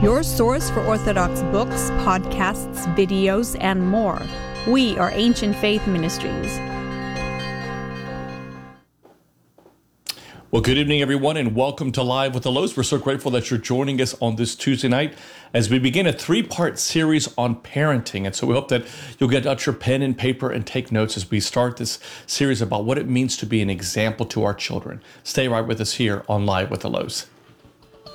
your source for Orthodox books, podcasts, videos, and more. We are Ancient Faith Ministries. Well, good evening, everyone, and welcome to Live with the Lows. We're so grateful that you're joining us on this Tuesday night as we begin a three-part series on parenting. And so we hope that you'll get out your pen and paper and take notes as we start this series about what it means to be an example to our children. Stay right with us here on Live with the Lows.